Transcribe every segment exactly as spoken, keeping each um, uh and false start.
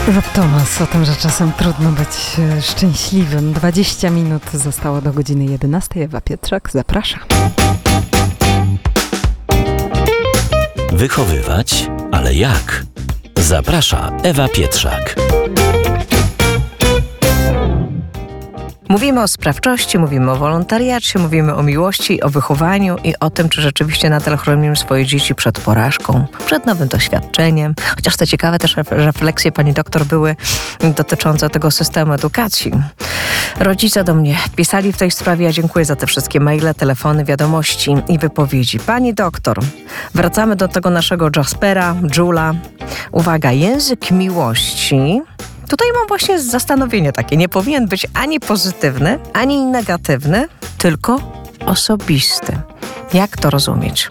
Rob Thomas o tym, że czasem trudno być szczęśliwym. dwadzieścia minut zostało do godziny jedenastej. Ewa Pietrzak, zapraszam. Wychowywać, ale jak? Zaprasza Ewa Pietrzak. Mówimy o sprawczości, mówimy o wolontariacie, mówimy o miłości, o wychowaniu i o tym, czy rzeczywiście nadal chronimy swoje dzieci przed porażką, przed nowym doświadczeniem. Chociaż te ciekawe też refleksje pani doktor były dotyczące tego systemu edukacji. Rodzice do mnie pisali w tej sprawie. Ja dziękuję za te wszystkie maile, telefony, wiadomości i wypowiedzi. Pani doktor, wracamy do tego naszego Jaspera, Jula. Uwaga, język miłości. Tutaj mam właśnie zastanowienie takie. Nie powinien być ani pozytywny, ani negatywny, tylko osobisty. Jak to rozumieć?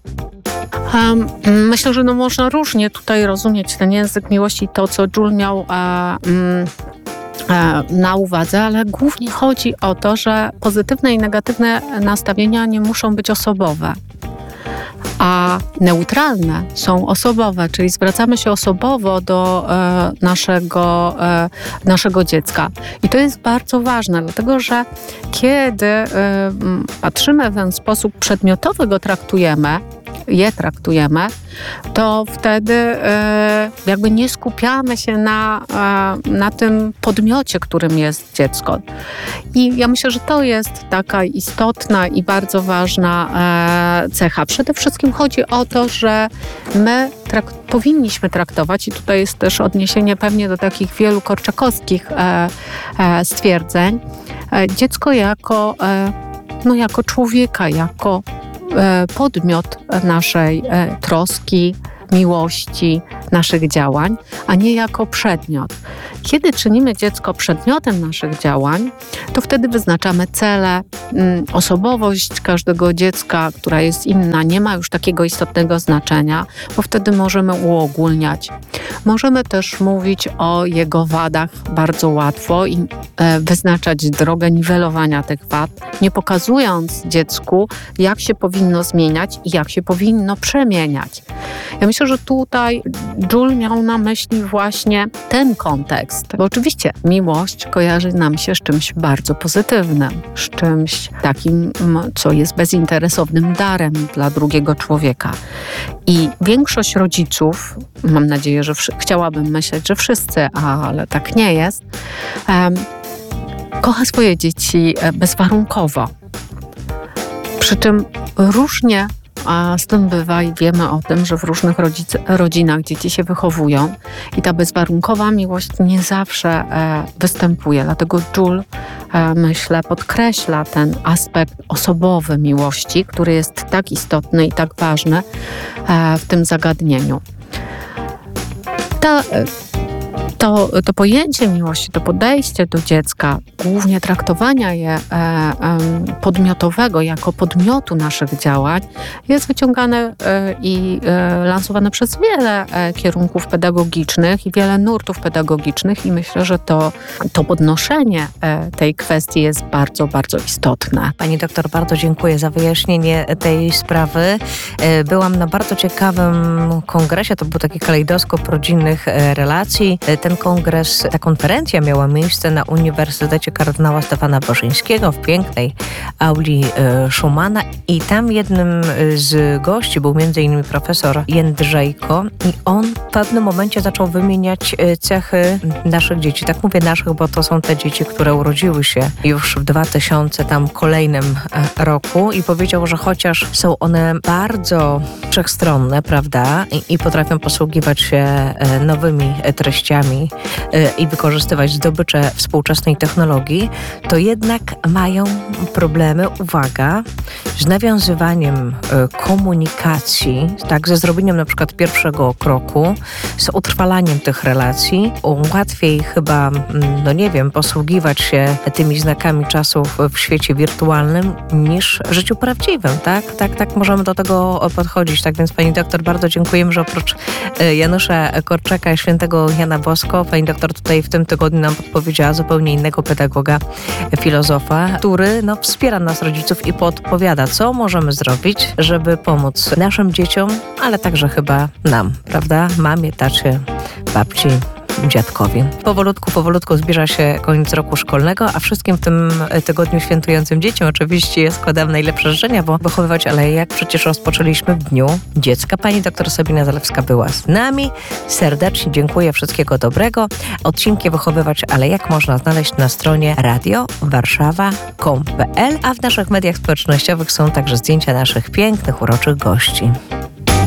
Um, myślę, że no można różnie tutaj rozumieć ten język miłości, to co Jul miał a, mm, a, na uwadze, ale głównie chodzi o to, że pozytywne i negatywne nastawienia nie muszą być osobowe. A neutralne są osobowe, czyli zwracamy się osobowo do e, naszego, e, naszego dziecka. I to jest bardzo ważne, dlatego że kiedy e, patrzymy w ten sposób przedmiotowy, go traktujemy, je traktujemy, to wtedy e, jakby nie skupiamy się na, e, na tym podmiocie, którym jest dziecko. I ja myślę, że to jest taka istotna i bardzo ważna e, cecha. Przede wszystkim chodzi o to, że my trak- powinniśmy traktować, i tutaj jest też odniesienie pewnie do takich wielu korczakowskich e, e, stwierdzeń, e, dziecko jako, e, no, jako człowieka, jako podmiot naszej troski, miłości, naszych działań, a nie jako przedmiot. Kiedy czynimy dziecko przedmiotem naszych działań, to wtedy wyznaczamy cele, osobowość każdego dziecka, która jest inna, nie ma już takiego istotnego znaczenia, bo wtedy możemy uogólniać. Możemy też mówić o jego wadach bardzo łatwo i wyznaczać drogę niwelowania tych wad, nie pokazując dziecku, jak się powinno zmieniać i jak się powinno przemieniać. Ja myślę, że tutaj Jul miał na myśli właśnie ten kontekst, bo oczywiście miłość kojarzy nam się z czymś bardzo pozytywnym, z czymś takim, co jest bezinteresownym darem dla drugiego człowieka. I większość rodziców, mam nadzieję, że wszy- chciałabym myśleć, że wszyscy, ale tak nie jest, um, kocha swoje dzieci bezwarunkowo. Przy czym różnie a z tym bywa i wiemy o tym, że w różnych rodzic- rodzinach dzieci się wychowują i ta bezwarunkowa miłość nie zawsze e, występuje. Dlatego Jul, e, myślę, podkreśla ten aspekt osobowy miłości, który jest tak istotny i tak ważny e, w tym zagadnieniu. Ta, e, To, to pojęcie miłości, to podejście do dziecka, głównie traktowania je e, e, podmiotowego jako podmiotu naszych działań, jest wyciągane e, i e, lansowane przez wiele e, kierunków pedagogicznych i wiele nurtów pedagogicznych i myślę, że to, to podnoszenie e, tej kwestii jest bardzo, bardzo istotne. Pani doktor, bardzo dziękuję za wyjaśnienie tej sprawy. E, byłam na bardzo ciekawym kongresie, to był taki kalejdoskop rodzinnych e, relacji. E, Ten kongres, ta konferencja miała miejsce na Uniwersytecie Kardynała Stefana Wyszyńskiego w pięknej auli e, Schumana i tam jednym z gości był między innymi profesor Jędrzejko i on w pewnym momencie zaczął wymieniać cechy naszych dzieci. Tak mówię naszych, bo to są te dzieci, które urodziły się już w dwa tysiące tam kolejnym roku i powiedział, że chociaż są one bardzo wszechstronne, prawda, i, i potrafią posługiwać się nowymi treściami i wykorzystywać zdobycze współczesnej technologii, to jednak mają problemy, uwaga, z nawiązywaniem komunikacji, tak, ze zrobieniem na przykład pierwszego kroku, z utrwalaniem tych relacji. Łatwiej chyba, no nie wiem, posługiwać się tymi znakami czasów w świecie wirtualnym niż w życiu prawdziwym, tak? Tak, tak możemy do tego podchodzić. Tak więc pani doktor, bardzo dziękujemy, że oprócz Janusza Korczaka i świętego Jana Bosko, pani doktor tutaj w tym tygodniu nam podpowiedziała zupełnie innego pedagoga, filozofa, który no, wspiera nas rodziców i podpowiada, co możemy zrobić, żeby pomóc naszym dzieciom, ale także chyba nam, prawda? Mamie, tacie, babci, dziadkowi. Powolutku, powolutku zbliża się koniec roku szkolnego, a wszystkim w tym tygodniu świętującym dzieciom oczywiście składam najlepsze życzenia, bo wychowywać ale jak przecież rozpoczęliśmy w Dniu Dziecka. Pani doktor Sabina Zalewska była z nami. Serdecznie dziękuję, wszystkiego dobrego. Odcinki Wychowywać ale jak można znaleźć na stronie radio warszawa kropka com kropka pe el, a w naszych mediach społecznościowych są także zdjęcia naszych pięknych, uroczych gości.